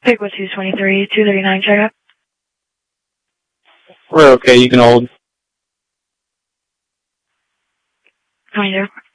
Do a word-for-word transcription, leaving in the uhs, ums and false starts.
Pigwood two twenty-three, two thirty-nine, check up. We're okay, you can hold. How many there?